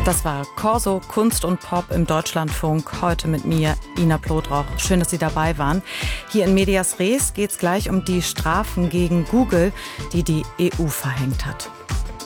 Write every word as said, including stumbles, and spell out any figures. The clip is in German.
Das war Corso, Kunst und Pop im Deutschlandfunk. Heute mit mir, Ina Plodroch. Schön, dass Sie dabei waren. Hier in Medias Res geht es gleich um die Strafen gegen Google, die die E U verhängt hat.